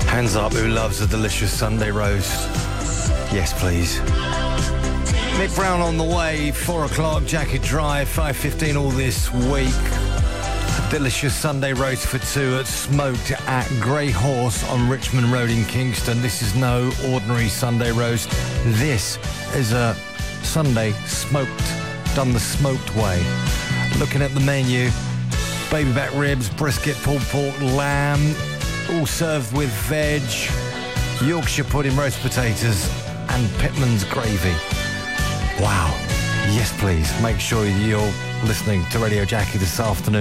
Hands up, who loves a delicious Sunday roast? Yes, please. Nick Brown on the way, 4 o'clock, Jacket Drive, 5:15 all this week. A delicious Sunday roast for two at Smoked at Grey Horse on Richmond Road in Kingston. This is no ordinary Sunday roast. This is a Sunday smoked, done the smoked way. Looking at the menu, baby back ribs, brisket, pulled pork, lamb, all served with veg, Yorkshire pudding, roast potatoes and Pitman's gravy. Wow. Yes, please. Make sure you're listening to Radio Jackie this afternoon.